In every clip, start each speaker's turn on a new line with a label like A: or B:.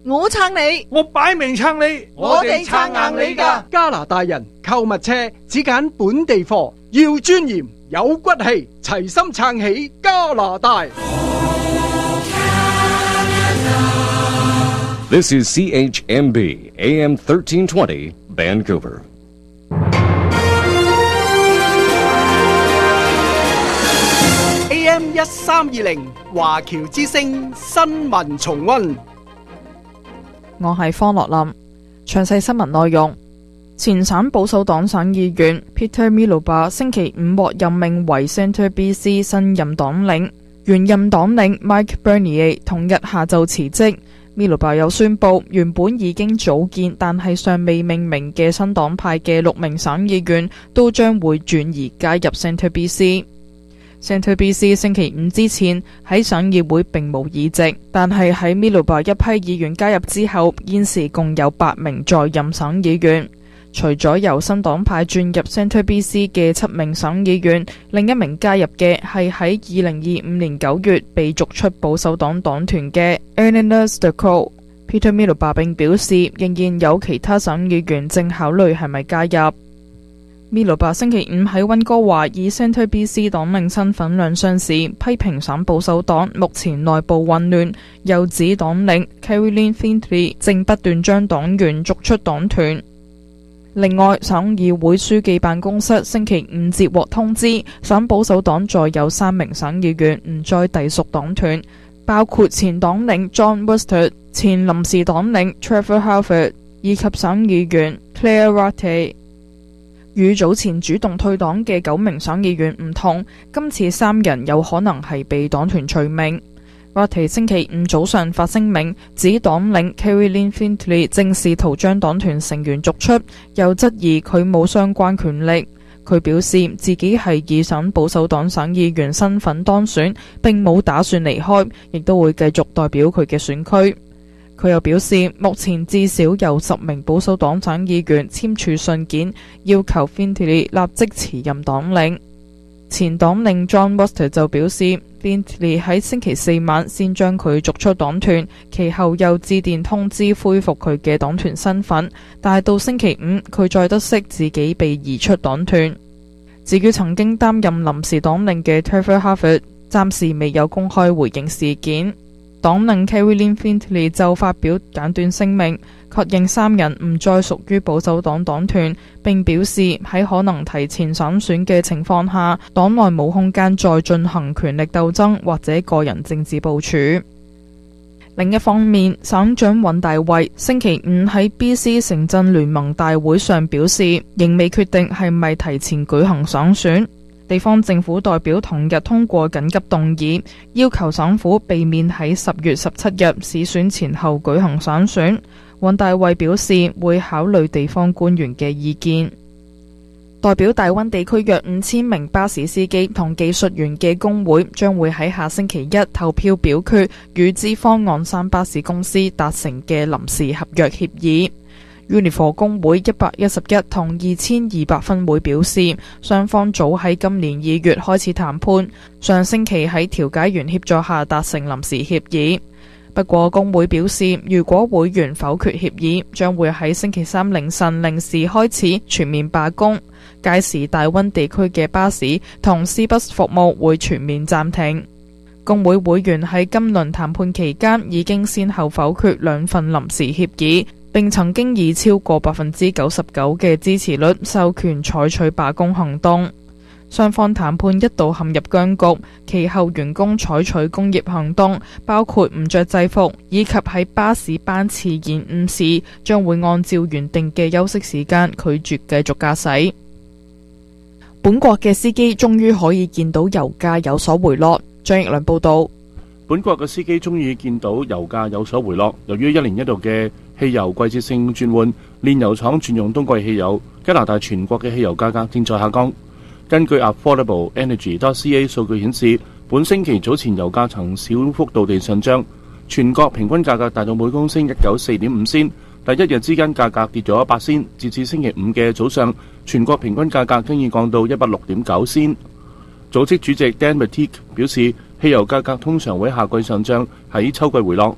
A: 我撐你，
B: 我擺明撐你，
A: 我哋撐硬你㗎。
C: 加拿大人購物車只揀本地貨，要尊嚴有骨氣，齊心撐起加拿大。
D: This is CHMB AM 1320 Vancouver.
C: AM 1320華僑之聲新聞重溫。
E: 我係方樂林。詳細新聞內容：前省保守黨省議員 Peter Miloba 星期五獲任命為 Centre BC 新任黨領，原任黨領 Mike Bernier 同日下晝辭職。Miloba 又宣布，原本已經組建但係尚未命名嘅新黨派嘅6名省議員都將會轉移加入 Centre BC。Centre BC 星期五之前喺省議會並無議席，但係喺 Miloba 一批議員加入之後，現時共有8名在任省議員。除咗由新黨派轉入 Centre BC 嘅7名省議員，另一名加入嘅係喺2025年9月被逐出保守黨黨團嘅 Ernest Decaux。Peter Miloba 並表示，仍然有其他省議員正考慮係咪加入。Miloba 星期五喺溫哥華以 Centre BC 黨領身份亮相時，批評省保守黨目前內部混亂，又指黨領 Caroline Findlay 正不斷將黨員逐出黨團。另外，省議會書記辦公室星期五接獲通知，省保守黨再有3名省議員唔再隸屬黨團，包括前黨領 John Western、前臨時黨領 Trevor Harford 以及省議員 Claire Rattay。與早前主動退黨嘅9名省議員唔同，今次3人有可能係被黨團除名。Rattay 星期五早上發聲明，指黨領 Caroline Findlay 正試圖將黨團成員逐出，又質疑佢冇相關權力。佢表示自己係以省保守黨省議員身份當選，並冇打算離開，亦都會繼續代表佢嘅選區。佢又表示，目前至少有10名保守黨省議員簽署信件，要求 Findlay 立即辭任黨領。前黨領 John Western 就表示，Findlay 喺星期4晚先將佢逐出黨團，其後又致電通知恢復佢嘅黨團身份，但係到星期五佢再得悉自己被移出黨團。至於曾經擔任臨時黨領嘅 Trevor Harford， 暫時未有公開回應事件。黨領 Caroline Findlay 就發表簡短聲明，確認3人唔再屬於保守黨黨團，並表示喺可能提前省選嘅情況下，黨內冇空間再進行權力鬥爭或者個人政治部署。另一方面，省長尹大衛星期五喺 BC 城鎮聯盟大會上表示，仍未決定係咪提前舉行省選。地方政府代表同日通過緊急動議，要求省府避免喺10月17日市選前後舉行省選。尹大衛表示會考慮地方官員嘅意見。代表大溫地區約5000名巴士司機同技術員嘅工會將會喺下星期一投票表決與資方岸山巴士公司達成嘅臨時合約協議。Unifor 工會111同2200分會表示，雙方早喺今年2月開始談判，上星期喺調解員協助下達成臨時協議。不過工會表示，如果會員否決協議，將會喺星期3凌晨0時開始全面罷工，屆時大溫地區嘅巴士同 C-Bus 服務會全面暫停。工會會員喺今輪談判期間已經先後否決2份臨時協議，並曾經以超過99%嘅支持率授權採取罷工行動。雙方談判一度陷入僵局，其後員工採取工業行動，包括唔着制服，以及喺巴士班次延誤時，將會按照原定嘅休息時間拒絕繼續駕駛。本國嘅司機終於可以見到油價有所回落。張奕良報道。
B: 本國嘅司機終於見到油價有所回落，由於1年1度嘅汽油季節性轉換，煉油廠轉用冬季汽油，加拿大全國嘅汽油價格正在下降。根據 Affordable Energy.ca 數據顯示，本星期早前油價曾小幅度地上漲，全國平均價格達到每公升194.5仙，但一日之間價格跌咗8仙，截至星期五嘅早上，全國平均價格經已降到106.9仙。組織主席 Dan Mattick 表示，汽油價格通常會喺夏季上漲，喺秋季回落。呢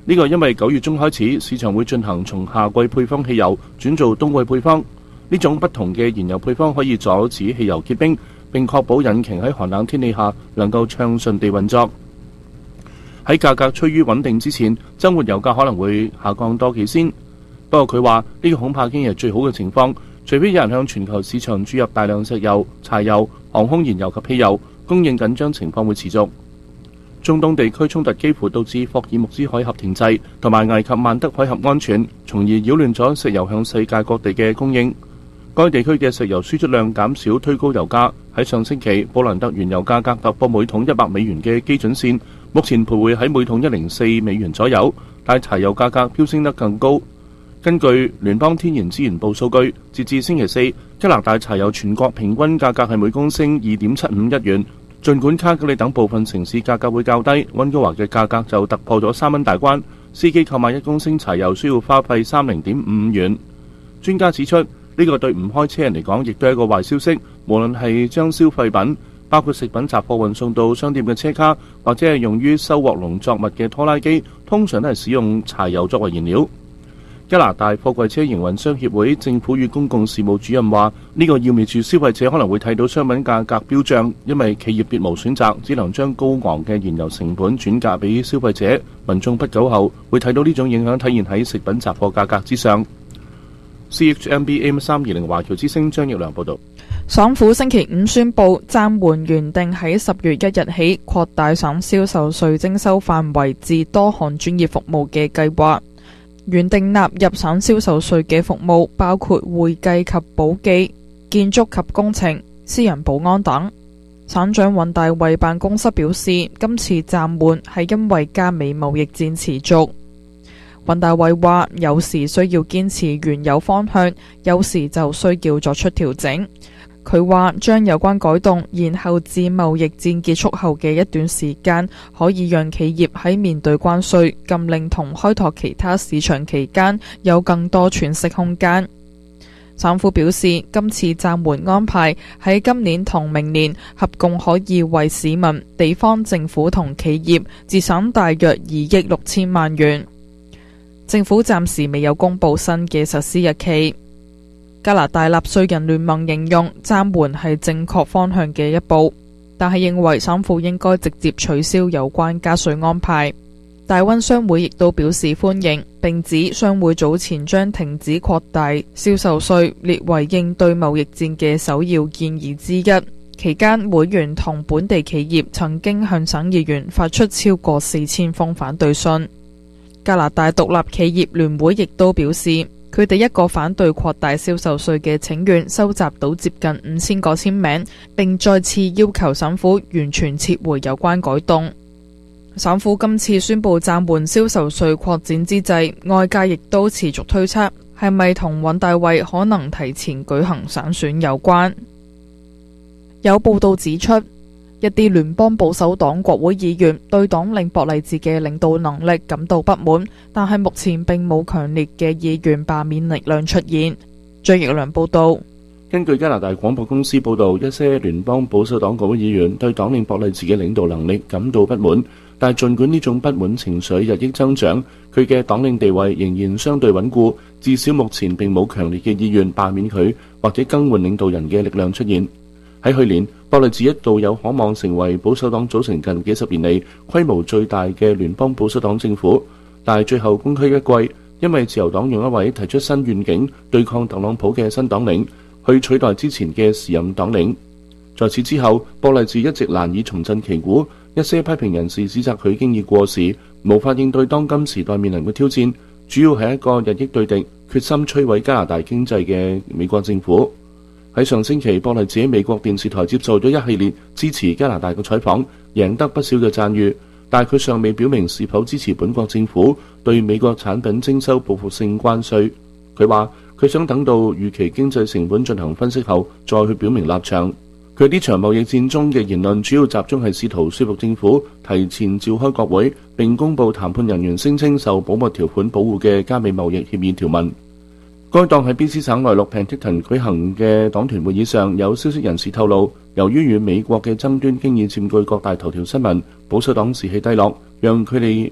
B: 呢個因為9月中開始，市場會進行從夏季配方汽油轉做冬季配方。呢種不同嘅燃油配方可以阻止汽油結冰，並確保引擎喺寒冷天氣下能夠暢順地運作。喺價格趨於穩定之前，週末油價可能會下降多幾仙。不過佢話呢個恐怕已經係最好嘅情況，除非有人向全球市場注入大量石油、柴油、航空燃油及汽油，供應緊張情況會持續。中東地區衝突幾乎導致霍爾木茲海峽停滯，同埋危及曼德海峽安全，從而擾亂咗石油向世界各地嘅供應。該地區嘅石油輸出量減少，推高油價。喺上星期，布蘭特原油價格突破每桶100美元嘅基準線，目前徘徊喺每桶104美元左右，但柴油價格飆升得更高。根據聯邦天然資源部數據，截至星期四，加拿大柴油全國平均價格係每公升2.75元。儘管卡格里等部分城市價格會較低，溫哥華嘅價格就突破咗3蚊大關。司機購買1公升柴油需要花費30.55元。專家指出，呢個對唔開車人嚟講，亦都係一個壞消息。無論係將消費品，包括食品雜貨運送到商店嘅車卡，或者係用於收穫農作物嘅拖拉機，通常都係使用柴油作為燃料。加拿大貨櫃車營運商協會政府與公共事務主任話：呢個意味住消費者可能會睇到商品價格飆漲，因為企業別無選擇，只能將高昂嘅燃油成本轉嫁俾消費者。民眾不久後會睇到呢種影響體現喺食品雜貨價格之上。CHMB AM320 華僑之聲張奕良報導。
E: 省府星期5宣布暫緩原定喺10月1日起擴大省銷售稅徵收範圍至多項專業服務嘅計劃。原定納入省銷售稅嘅服務包括會計及簿記、建築及工程、私人保安等。省長尹大衛辦公室表示，今次暫緩係因為加美貿易戰持續。尹大衛話，有時需要堅持原有方向，有時就需要作出調整。佢話將有關改動延後至貿易戰結束後嘅一段時間，可以讓企業喺面對關稅、禁令同開拓其他市場期間有更多喘息空間。省府表示，今次暫緩安排喺今年同明年合共可以為市民、地方政府同企業節省大約2億6千萬元。政府暫時未有公布新嘅實施日期。加拿大納稅人聯盟形容暫緩係正確方向嘅一步，但係認為省府應該直接取消有關加稅安排。大溫商會亦都表示歡迎，並指商會早前將停止擴大銷售稅列為應對貿易戰嘅首要建議之一。期間，會員同本地企業曾經向省議員發出超過4000封反對信。加拿大獨立企業聯會亦都表示，佢哋一個反對擴大銷售稅嘅請願收集到接近5000個簽名，並再次要求省府完全撤回有關改動。省府今次宣布暫緩銷售稅擴展之際，外界亦都持續推測係咪同尹大衛可能提前舉行省選有關。有報道指出，一啲聯邦保守黨國會議員對黨領博勵治嘅領導能力感到不滿，但係目前並冇強烈嘅議員罷免力量出現。張奕良報道。
B: 根據加拿大廣播公司報導，一些聯邦保守黨國會議員對黨領博勵治嘅領導能力感到不滿，但係儘管呢種不滿情緒日益增長，佢嘅黨領地位仍然相對穩固，至少目前並冇強烈嘅意願罷免佢或者更換領導人嘅力量出現。喺去年，博勵治一度有可望成為保守黨組成近幾十年嚟規模最大嘅聯邦保守黨政府，但係最後功虧一簣，因為自由黨用一位提出新願景對抗特朗普嘅新黨領去取代之前嘅時任黨領。在此之後，博勵治一直難以重振旗鼓，一些批評人士指責佢經已過時，無法應對當今時代面臨嘅挑戰，主要係一個日益對敵、決心摧毀加拿大經濟嘅美國政府。喺上星期，博勵治喺美國電視台接受咗一系列支持加拿大嘅採訪，贏得不少嘅讚譽，但係佢尚未表明是否支持本國政府對美國產品徵收報復性關稅。佢話佢想等到預期經濟成本進行分析後再去表明立場。佢呢場貿易戰中嘅言論主要集中係試圖說服政府提前召開國會並公佈談判人員聲稱受保密條款保護嘅加美貿易協議條文。該黨喺 BC 省內陸 Penticton 舉行嘅黨團會議上，有消息人士透露，由於與美國嘅爭端經已佔據各大頭條新聞，保守黨士氣低落，讓佢哋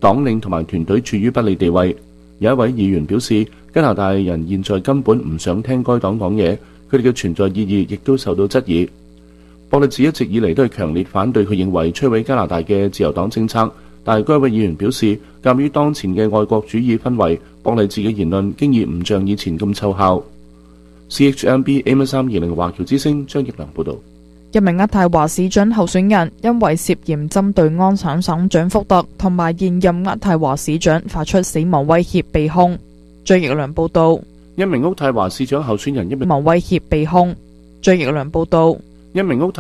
B: 黨領同埋團隊處於不利地位。有一位議員表示，加拿大人現在根本唔想聽該黨講嘢，佢哋嘅存在意義亦都受到質疑。博利治一直以嚟都係強烈反對佢認為摧毀加拿大嘅自由黨政策，但係該位議員表示，鑑於當前嘅愛國主義氛圍，博利治嘅言論經已唔像以前咁奏效。CHMB AM320華僑之聲張益良報導。
E: 一名渥太華市長候選人因為涉嫌針對安省省長福特同埋現任渥太華市長發出死亡威脅被控。張益良報導。
B: 一名渥太華市長候選人
E: 死亡威脅被控。張益良報導。
B: 一名渥